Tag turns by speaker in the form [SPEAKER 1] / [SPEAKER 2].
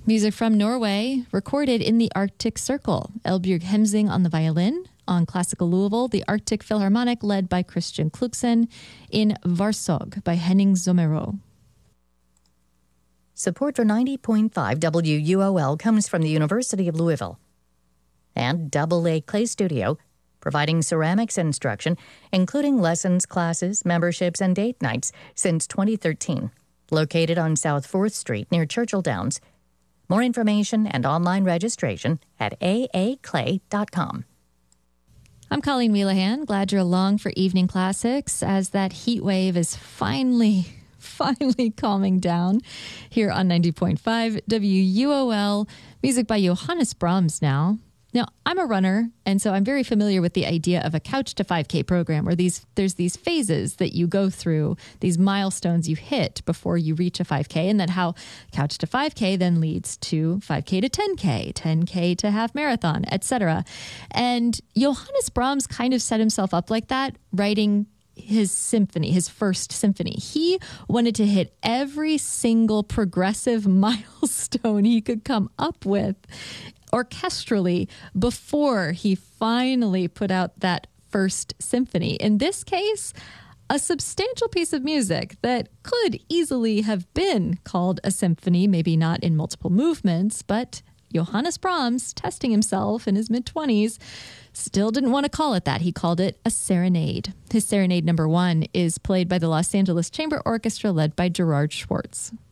[SPEAKER 1] Music from Norway, recorded in the Arctic Circle. Elbjørg Hemsing on the violin. On Classical Louisville, the Arctic Philharmonic led by Christian Kluksen. In Varsog by Henning Zommero.
[SPEAKER 2] Support for 90.5 WUOL comes from the University of Louisville. And Double A Clay Studio, providing ceramics instruction, including lessons, classes, memberships, and date nights since 2013. Located on South 4th Street near Churchill Downs. More information and online registration at aaclay.com.
[SPEAKER 1] I'm Colleen Wheelahan. Glad you're along for Evening Classics as that heat wave is finally calming down here on 90.5 WUOL. Music by Johannes Brahms now. Now, I'm a runner, and so I'm very familiar with the idea of a Couch to 5K program where there's these phases that you go through, these milestones you hit before you reach a 5K, and then how Couch to 5K then leads to 5K to 10K, 10K to half marathon, etc. And Johannes Brahms kind of set himself up like that, writing his symphony, his first symphony. He wanted to hit every single progressive milestone he could come up with orchestrally before he finally put out that first symphony. In this case, a substantial piece of music that could easily have been called a symphony, maybe not in multiple movements, but Johannes Brahms, testing himself in his mid-20s, still didn't want to call it that. He called it a serenade. His Serenade No. 1 is played by the Los Angeles Chamber Orchestra led by Gerard Schwartz.